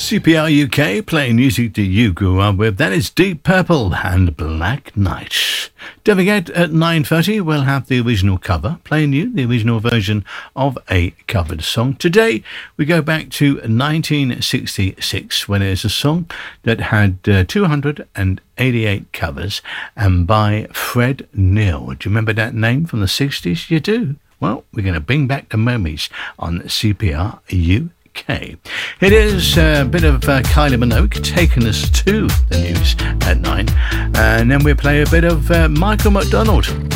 CPR UK, playing music that you grew up with. That is Deep Purple and Black Knight. Don't forget, at 9:30 we'll have the original cover, playing you the original version of a covered song. Today we go back to 1966, when there's a song that had 288 covers, and by Fred Neil. Do you remember that name from the 60s? You do? Well, we're going to bring back the memories on CPR UK. It is a bit of Kylie Minogue taking us to the news at 9, and then we play a bit of Michael McDonald.